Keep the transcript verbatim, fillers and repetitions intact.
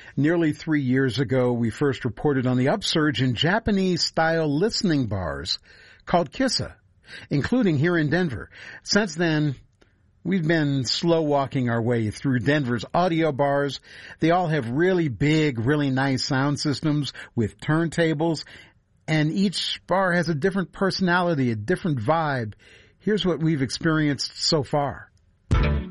Nearly three years ago, we first reported on the upsurge in Japanese-style listening bars called Kissa, including here in Denver. Since then, we've been slow walking our way through Denver's audio bars. They all have really big, really nice sound systems with turntables, and each bar has a different personality, a different vibe. Here's what we've experienced so far.